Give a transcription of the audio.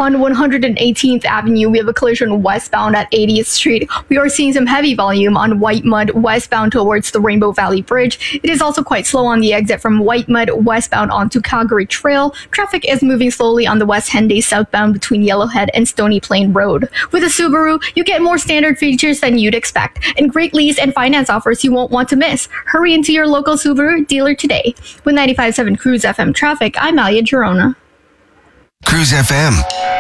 On 118th Avenue, we have a collision westbound at 80th Street. We are seeing some heavy volume on White Mud westbound towards the Rainbow Valley Bridge. It is also quite slow on the exit from White Mud westbound onto Calgary Trail. Traffic is moving slowly on the West Henday southbound between Yellowhead and Stony Plain Road. With a Subaru, you get more standard features than you'd expect, and great lease and finance offers you won't want to miss. Hurry into your local Subaru dealer today. With 95.7 Cruise FM traffic, I'm Alia Girona. Cruise FM.